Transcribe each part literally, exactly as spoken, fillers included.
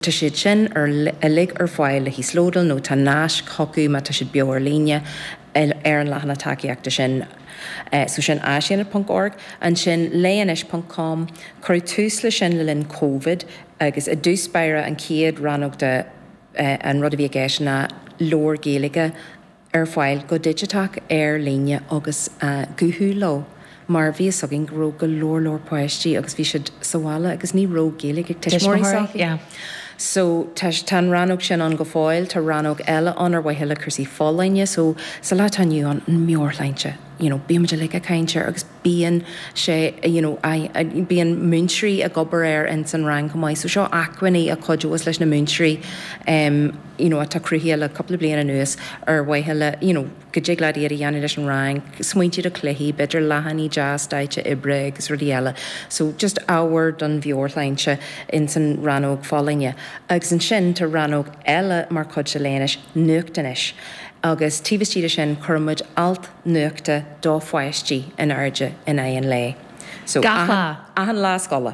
Tá siad sin ar a lig ar fáil le hí slódal nó tá náis chocu má tá siad beo ar líne ar an lehanana takeíachta sin. Uh, so sin asianna dot org an sin leanis dot com chuir tús le sin le linn COVID agus a dúspéire an céad rannog de uh, an rud a bhí géisina lór géalaige ar fáil go digitach ar líne agus uh, guthú lo. Mar bhí agin ró go lór lór poisttí agus bhí siad sahála agus ní ró géalaigh ag teismóí yeah. So tas tan rannog sin an go fáil tá rannog eile an ar bhaile chusí fálainne so sa lá taniu an miorlainte. You know, bíam le a kaintir agus bían sé, you know, I, I bían muntri a gobar air in san rang mai so seo acwini a codúas leis na muntri um, you know, a tá cruhiel a couple of bliana nuas ar waihele, you know, gajig ladi ar iani leis an rang, smuinti a cluhi, bidr lahani jazz daite ibre agus radiela. So just our dun viorlaintse in san ranog fallinge. Agus an sin to ranog ella mar codjaleanish nuchtanish. Agus tíbhtíide sin chumid alt nuachta dófhaistí in airde in éon lé. So Gacha. Ahan lá scola.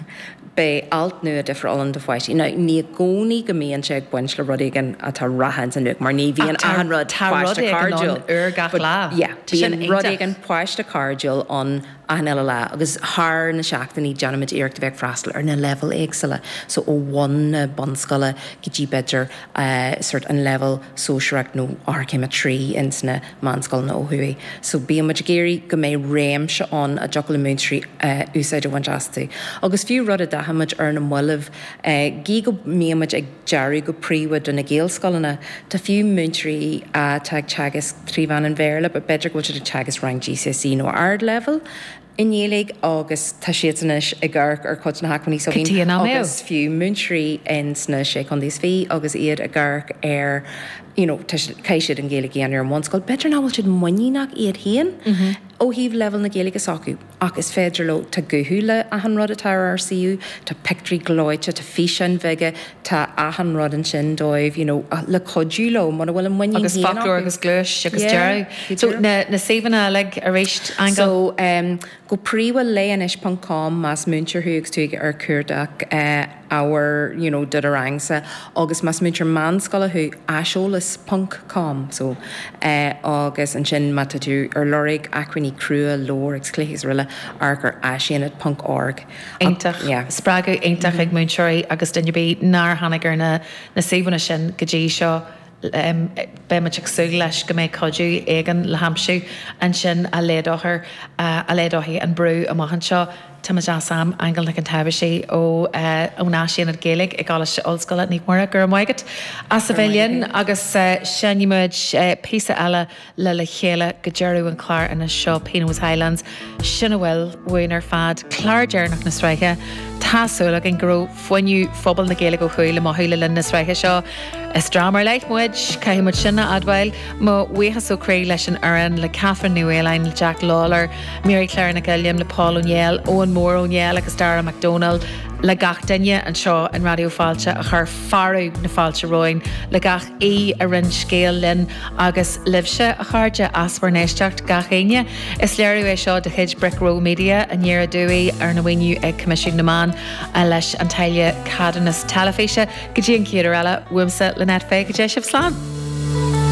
Be alt nu a differ all the fight. Ina ní goni gomíon sé buint le rudigan a tá rahan an nuach mar ní bhíon ahan rud páiste cardúil ur gach lá. Yeah, bhíon rudigan páiste cardúil on ahan eile lá agus thar na seachtaí Janamid iircht bheith freistal ar na level éagsala. So ó one bonscola go dtí beidir uh, sort an level sóisireacht nó archemetrí in sna manscoil nó óhuaí. So bíon muid géirí go mé réim se an a jocal múntrí uh, úsáid a bhaintastú. Agus fiú rud a dahamid ar na muileh uh, gí go míamid ag dearú go príomhad don na géalscoilena tá fiú múntrí a tag teagas tríomhan an bhéirle, but beidir go te teagas rang G C S E nó ard level. In Yelig August Tashiatanish a gark or Cotton Hackney so August few Muntry and Snush on these fee, August Eid a gark air, you know, Kaishid and Gaelic and once called better now should money knock Eid Hien. Oh heave level na Gaelic Saku, Agus Federlo to Guhula, Ahan Rod Tower R C U, to Pectry Gloicha, to Fish and Vega, to Ahan Rod and Shindoive, you know, La Codulo, Monowell and when you Agus Factor, Agus Glush, Agus Jerry. So na na Savana leg erased angle. So um go príwa leanish dot com mas muncher hugs to ar curdac uh, our, you know, Dudarangsa, August mas muncher manscola hu asholas dot com. So uh, August and Shin Matatu or Lorig Aquini Crua Lor exclays rilla arker ashianat dot org. Eintach, yeah. Spragu Eintach ag muncheri August in be nar hanager na na Savana Shin Gajisha. Um, be much exuglash go make codu egan le Hampshire and shin a ledoher uh, a ledohi and brew a mahanshaw Tamaja Sam angle na cantabishi o uh onashi and Gaelic egalish old school at Nickmora Gurmaigat a civilian August uh, Shanimudge uh, Pisa Ella Lila Hela Gajeru and Clar and a shop Pinos Highlands Shinawell Wiener Fad Clar Jernach na Strike Tasul and grow when you fobble the Gaelic Hula Mohula in the Strike Shaw a drama like Mwedge Kahimut Shinna Adwile Mo we have so cray lesson Aaron Le Catherine New Airline Jack Lawler Mary Claire Nicalliam Le Paul O'Neill Owen Moore O'Neill like a Stara MacDonald Le Gach Denya and Shaw and Radio Falcha a her Faru na Falcha Roin Le Gach E a Rin Scale Lin Agus Livsha a Harja Asper Neshtacht Gachenia is Larry Shaw the Hedge Brick Row Media and Yera Dewey Arnawinu Egg Commission the Man Alish Antalya Cadenas Talafisha Gajian Kierella Wimsa Lynette Fay Gajesh of Slan.